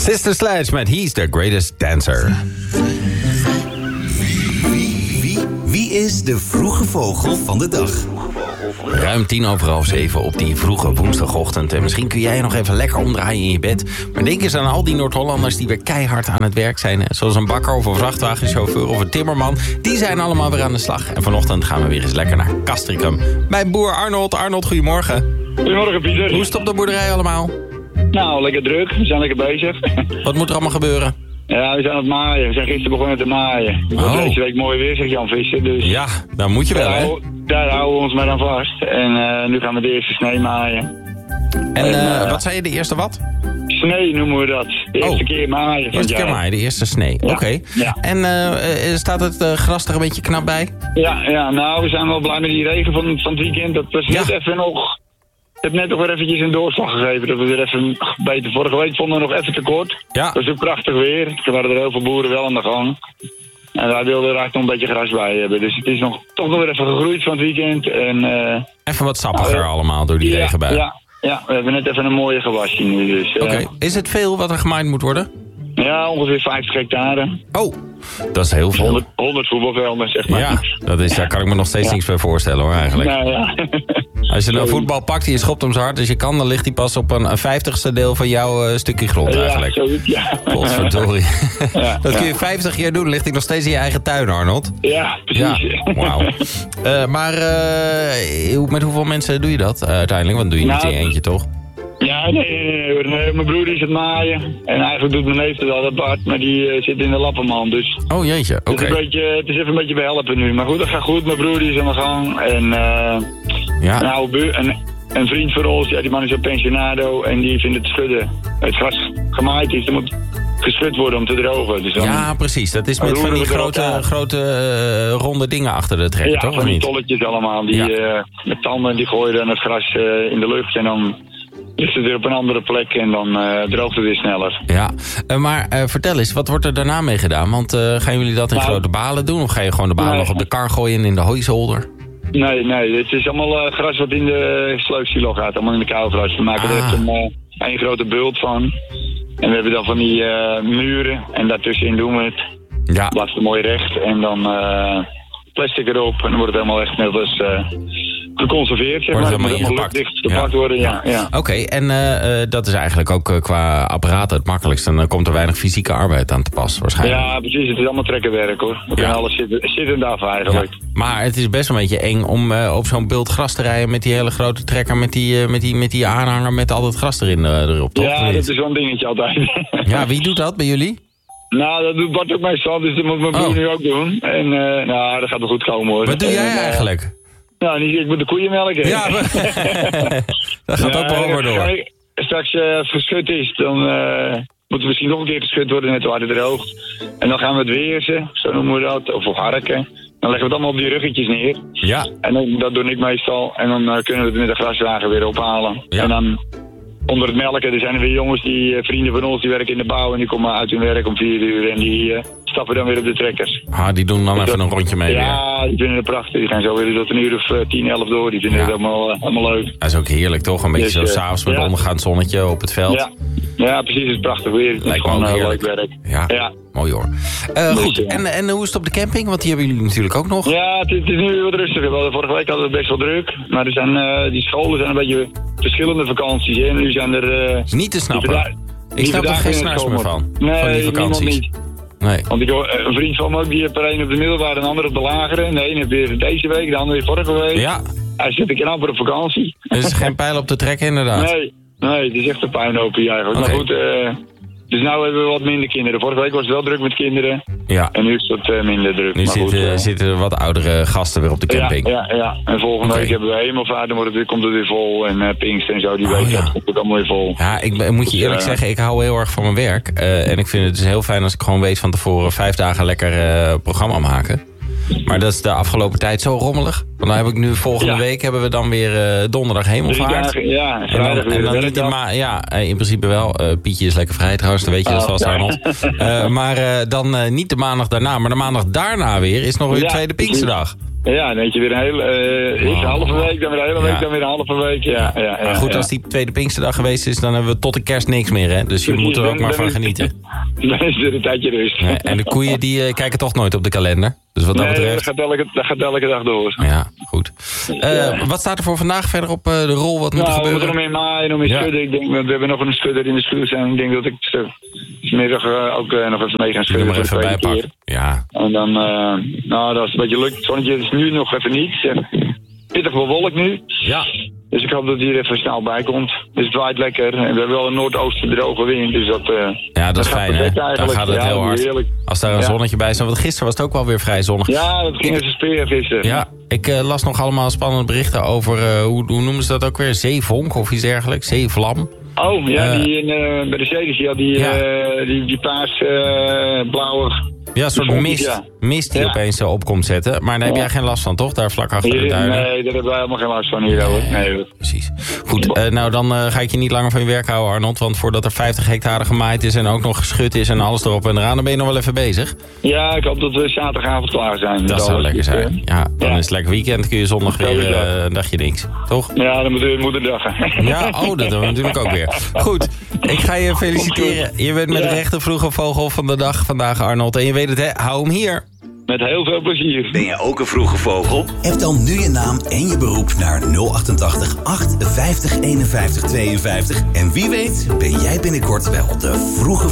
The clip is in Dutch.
Sister Sledge met He's the Greatest Dancer. Wie is de vroege vogel van de dag? Ruim 7:10 op die vroege woensdagochtend. En misschien kun jij nog even lekker omdraaien in je bed. Maar denk eens aan al die Noord-Hollanders die weer keihard aan het werk zijn. Zoals een bakker of een vrachtwagenchauffeur of een timmerman. Die zijn allemaal weer aan de slag. En vanochtend gaan we weer eens lekker naar Castricum. Bij boer Arnold. Arnold, goedemorgen. Goedemorgen, Pieter. Hoe is het op de boerderij allemaal? Nou, lekker druk. We zijn lekker bezig. Wat moet er allemaal gebeuren? Ja, we zijn aan het maaien. We zijn gisteren begonnen te maaien. Het wordt deze week mooi weer, zegt Jan Visser. Dus Ja, dan moet je wel, hè? Daar houden we ons maar aan vast. En nu gaan we de eerste snee maaien. En wat zei je, de eerste wat? Snee noemen we dat. De eerste keer maaien. De eerste keer maaien, de eerste snee. Ja. Oké. Ja. En staat het gras er een beetje knap bij? Ja, nou, we zijn wel blij met die regen van het weekend. Dat was net even nog... Ik heb net nog weer eventjes een doorslag gegeven. Dat we weer even beter. Vorige week vonden we nog even tekort. Ja. Dat was ook prachtig weer. Er waren er heel veel boeren wel aan de gang. En wij wilden er eigenlijk nog een beetje gras bij hebben. Dus het is toch nog weer even gegroeid van het weekend. En, even wat sappiger allemaal door die regenbui. Ja, we hebben net even een mooie gewasje nu. Dus, Oké. Is het veel wat er gemaaid moet worden? Ja, ongeveer 50 hectare. Oh, dat is heel veel. 100 voetbalvelden, zeg maar. Ja, daar kan ik me nog steeds niks bij voorstellen, hoor, eigenlijk. Nou, ja. Als je een voetbal pakt en je schopt hem zo hard als je kan, dan ligt hij pas op een 50ste deel van jouw stukje grond, eigenlijk. Ja. Godverdorie. Ja, Dat kun je 50 jaar doen, dan ligt hij nog steeds in je eigen tuin, Arnold. Ja, precies. Ja, wauw. Maar met hoeveel mensen doe je dat uiteindelijk? Want doe je niet in eentje, toch? Ja, nee. Mijn broer is het maaien. En eigenlijk doet mijn neef het al apart, maar die zit in de lappenman. Dus oh jeetje, oké. Het is even een beetje behelpen nu. Maar goed, dat gaat goed. Mijn broer die is aan de gang. En een vriend van ons, die man is op pensionado. En die vindt het schudden. Het gras gemaaid is, dan moet geschud worden om te drogen. Dus dan, ja, precies. Dat is met van die grote ronde dingen achter de trekker, toch? Ja, van die tolletjes allemaal. Die met tanden die gooien dan het gras in de lucht en dan ligt het weer op een andere plek en dan droogt het weer sneller. Ja, maar vertel eens, wat wordt er daarna mee gedaan? Want gaan jullie dat in grote balen doen? Of ga je gewoon de balen nog op de kar gooien in de hooizolder? Nee, het is allemaal gras wat in de sleufsilo gaat, allemaal in de koudgras. We maken er echt een grote bult van. En we hebben dan van die muren en daartussenin doen we het. Ja. Blijft het mooi recht en dan plastic erop en dan wordt het helemaal echt net als geconserveerd, zeg maar. Het moet helemaal luchtdicht gepakt worden, ja. Oké, en dat is eigenlijk ook qua apparaten het makkelijkst. En dan komt er weinig fysieke arbeid aan te pas, waarschijnlijk. Ja, precies. Het is allemaal trekkenwerk, hoor. We kunnen alles zittend af, eigenlijk. Ja. Maar het is best een beetje eng om op zo'n bult gras te rijden met die hele grote trekker, met die aanhanger met al dat gras erop, toch? Ja, dat is wel een dingetje altijd. Ja, wie doet dat bij jullie? Nou, dat doet Bart ook meestal, dus dat moet mijn broer nu ook doen. En dat gaat wel goed komen, hoor. Wat doe jij eigenlijk? Nou, ik moet de koeien melken. Ja, dat gaat ook wel door. Straks als het geschud is, dan moet er misschien nog een keer geschud worden, net waar het droogt. En dan gaan we het weersen, zo noemen we dat, of harken. Dan leggen we het allemaal op die ruggetjes neer. Ja. En dat doe ik meestal. En dan kunnen we het met de graswagen weer ophalen. Ja. En dan onder het melken, er zijn er weer jongens, vrienden van ons, die werken in de bouw. En die komen uit hun werk om 4 uur en die stappen dan weer op de trekkers. Die doen dan even een rondje mee. Ja, die vinden het prachtig. Die gaan zo weer tot een uur of 10, 11 door. Die vinden het allemaal leuk. Dat is ook heerlijk, toch? Een beetje zo s'avonds met ondergaand zonnetje op het veld. Ja, precies. Het is prachtig weer. Het is gewoon leuk werk. Ja. Mooi hoor. Goed, en hoe is het op de camping? Want die hebben jullie natuurlijk ook nog. Ja, het is nu wat rustiger. Vorige week hadden we het best wel druk. Maar die scholen zijn een beetje verschillende vakanties. En nu zijn er... is niet te snappen. Ik snap er geen snars meer van. Nee, van die vakanties. Niet. Nee. Want een vriend van me ook, die heeft er een op de middelbare en de ander op de lagere. De ene heeft weer deze week, de andere weer vorige week. Ja. Hij zit een amper op vakantie. Er is geen pijl op te trekken, inderdaad. Nee, het is echt een puinhoop hier eigenlijk. Okay. Maar goed, dus nu hebben we wat minder kinderen. Vorige week was het wel druk met kinderen. Ja. En nu is het wat minder druk. Nu zitten er wat oudere gasten weer op de camping. Ja. En volgende week hebben we hemelvaart, dan komt het weer vol. En Pinkster en zo, die week dat komt het allemaal weer vol. Ja, ik moet je eerlijk zeggen, ik hou heel erg van mijn werk. En ik vind het dus heel fijn als ik gewoon weet van tevoren 5 dagen lekker programma maken. Maar dat is de afgelopen tijd zo rommelig. Want dan heb ik nu volgende week hebben we dan weer donderdag hemelvaart. In principe wel. Pietje is lekker vrij trouwens, dat weet je, dat is vast Arnold. Maar dan niet de maandag daarna, maar de maandag daarna weer is nog weer tweede Pinksterdag. Ja, dan eet je weer een hele... Eerst een halve week, dan weer een hele week, dan weer een halve week. Ja. Maar goed, als die tweede Pinksterdag geweest is, dan hebben we tot de kerst niks meer, hè? Dus je moet er ook maar van genieten. Dan is er een tijdje rust. Nee, en de koeien, die kijken toch nooit op de kalender. Dus wat dat betreft... dat gaat elke dag door. Ja, goed. Wat staat er voor vandaag verder op de rol? Wat moet er gebeuren? We moeten nog meer maaien, nog meer schudden. Ik denk, we hebben nog een schudder in de schuur staan. Ik denk dat ik vanmiddag ook nog even mee gaan schudden. Er even bij pakken. Ja. En dan, dat is een beetje lukt. Het zonnetje is nu nog even niet. Pittig bewolkt nu. Ja. Dus ik hoop dat hij er even snel bij komt. Dus het waait lekker. En we hebben wel een noordoosten droge wind. Dus dat is fijn, hè? Dan gaat het heel hard. Heerlijk. Als daar een zonnetje bij staat. Want gisteren was het ook wel weer vrij zonnig. Ja, dat ging als een speer gisteren. Ja, ik las nog allemaal spannende berichten over... hoe noemen ze dat ook weer? Zeevonk of iets dergelijks? Zeevlam? Oh, ja, bij de zee, die paars, blauwe... Ja, een soort mist die opeens op komt zetten. Maar daar heb jij geen last van, toch? Daar vlak achter de duinen. Nee, daar hebben wij helemaal geen last van hier, hoor. Nee, precies. Goed, nou dan ga ik je niet langer van je werk houden, Arnold. Want voordat er 50 hectare gemaaid is en ook nog geschud is en alles erop en eraan, dan ben je nog wel even bezig. Ja, ik hoop dat we zaterdagavond klaar zijn. Dat zou lekker zijn. Ja, dan is het lekker weekend. Kun je zondag weer een dagje niks, toch? Ja, dan moeten we moederdag. Ja, dat doen we natuurlijk ook weer. Goed, ik ga je feliciteren. Je bent met de rechte vroege vogel van de dag vandaag, Arnold. En je weet het, hè? Hou hem hier. Met heel veel plezier. Ben je ook een vroege vogel? Heb dan nu je naam en je beroep naar 088 850 51 52. En wie weet ben jij binnenkort wel de vroege vogel.